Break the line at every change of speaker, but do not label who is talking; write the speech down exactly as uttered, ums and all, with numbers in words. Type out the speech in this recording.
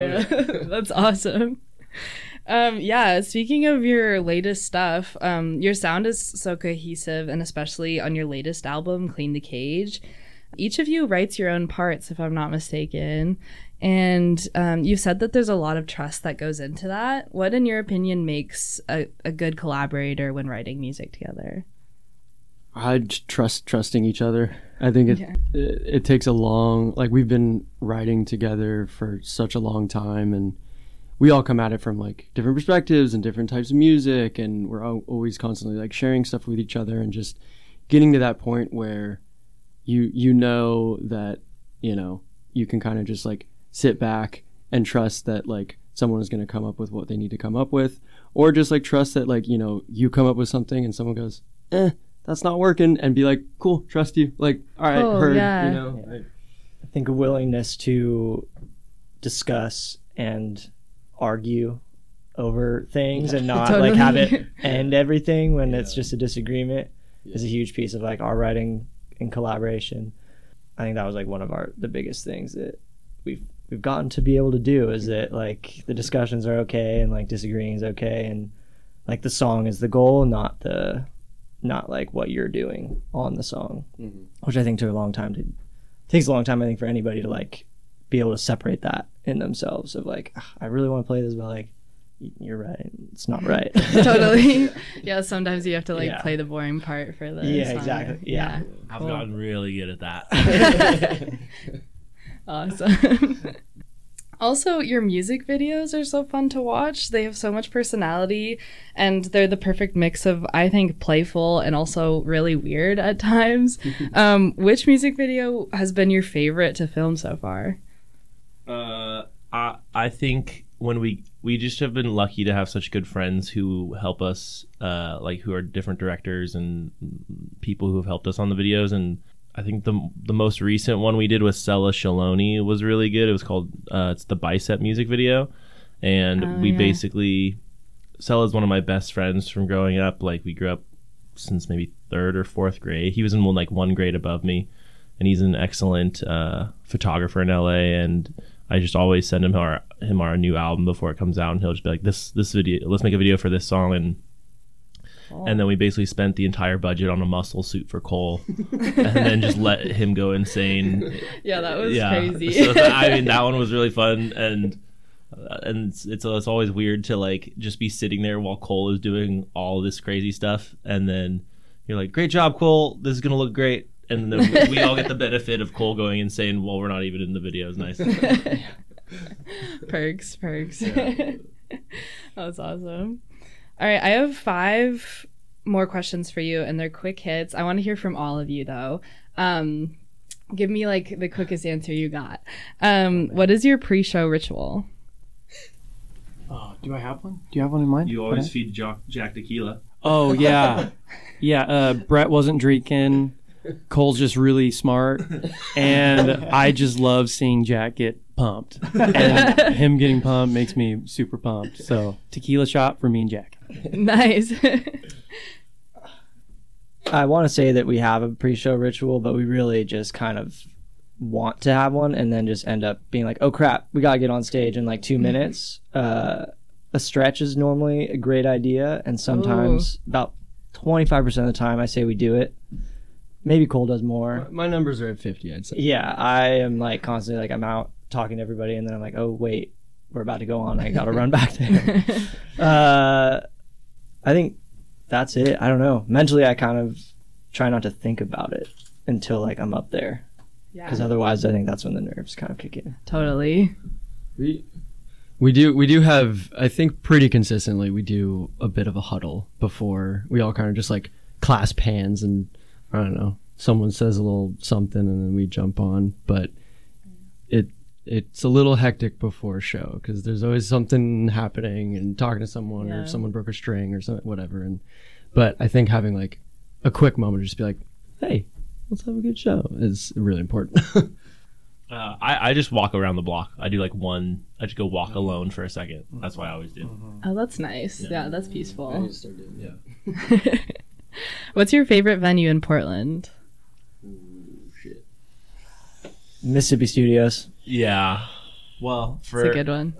Yeah, that's awesome. Um, yeah, speaking of your latest stuff, um, your sound is so cohesive, and especially on your latest album, Clean the Cage. Each of you writes your own parts, if I'm not mistaken. And um, you said that there's a lot of trust that goes into that. What, in your opinion, makes a, a good collaborator when writing music together?
I trust trusting each other. I think it, yeah. it it takes a long, like we've been writing together for such a long time, and we all come at it from like different perspectives and different types of music, and we're always constantly like sharing stuff with each other and just getting to that point where you you know that, you know, you can kind of just like sit back and trust that like someone is going to come up with what they need to come up with, or just like trust that like, you know, you come up with something and someone goes, eh, that's not working, and be like, cool, trust you, like, all right,
oh,
heard,
yeah.
you know.
Yeah. I think a willingness to discuss and argue over things and not
totally.
like have it end everything when
yeah.
it's just a disagreement yeah. is a huge piece of like our writing and collaboration. I think that was like one of our the biggest things that we've we've gotten to be able to do, is that like the discussions are okay and like disagreeing is okay, and like the song is the goal, not the not like what you're doing on the song, mm-hmm. which I think took a long time to takes a long time I think for anybody to like be able to separate that in themselves of like, I really want to play this, but like, you're right, it's not right.
Totally. Yeah, sometimes you have to like
yeah.
play the boring part for the
yeah
song.
exactly yeah, yeah.
I've
cool.
gotten really good at that.
Awesome. Also, your music videos are so fun to watch. They have so much personality, and they're the perfect mix of, I think, playful and also really weird at times. Um, which music video has been your favorite to film so far?
Uh, I I think when we we just have been lucky to have such good friends who help us, uh, like who are different directors and people who have helped us on the videos. And I think the the most recent one we did with Sella Shaloni was really good. It was called uh, it's the Bicep music video, and
oh,
we
yeah.
basically Sella's one of my best friends from growing up. Like we grew up since maybe third or fourth grade. He was in one, like one grade above me, and he's an excellent uh, photographer in L A. And I just always send him our him our new album before it comes out, and he'll just be like, "This this video, let's make a video for this song." And oh. and then we basically spent the entire budget on a muscle suit for Cole, and then just let him go insane.
Yeah, that was
yeah.
crazy.
So th- I mean, that one was really fun, and uh, and it's, it's it's always weird to like just be sitting there while Cole is doing all this crazy stuff, and then you're like, "Great job, Cole! This is gonna look great." And then we all get the benefit of Cole going and saying, well, we're not even in the video. It's nice.
Perks, perks. Yeah. That's awesome. All right, I have five more questions for you, and they're quick hits. I want to hear from all of you, though. Um, give me, like, the quickest answer you got. Um, what is your pre-show ritual?
Oh, do I have one? Do you have one in mind?
You always
okay.
feed Jack, Jack tequila.
Oh, yeah. yeah, uh, Brett wasn't drinking. Cole's just really smart, and I just love seeing Jack get pumped, and him getting pumped makes me super pumped. So tequila shot for me and Jack.
Nice.
I want to say that we have a pre-show ritual, but we really just kind of want to have one and then just end up being like, oh crap, we gotta get on stage in like two minutes. Uh, a stretch is normally a great idea, and sometimes Ooh. about twenty-five percent of the time I say we do it. Maybe Cole does more.
My numbers are at fifty, I'd say.
Yeah, I am like constantly like I'm out talking to everybody, and then I'm like, oh wait, we're about to go on. I gotta run back there. uh, I think that's it. I don't know. Mentally, I kind of try not to think about it until like I'm up there, because yeah. otherwise, I think that's when the nerves kind of kick in.
Totally.
We we do we do have I think pretty consistently we do a bit of a huddle before we all kind of just like clasp hands and. I don't know, someone says a little something and then we jump on, but it it's a little hectic before a show because there's always something happening and talking to someone yeah. or someone broke a string or something, whatever. And but I think having like a quick moment to just be like, hey, let's have a good show is really important.
uh, I, I just walk around the block. I do like one, I just go walk alone for a second. That's what I always do.
Oh, that's nice. Yeah, yeah that's peaceful.
I need to start doing, yeah.
What's your favorite venue in Portland?
Ooh, shit.
Mississippi Studios.
Yeah. Well,
It's
for
a good one.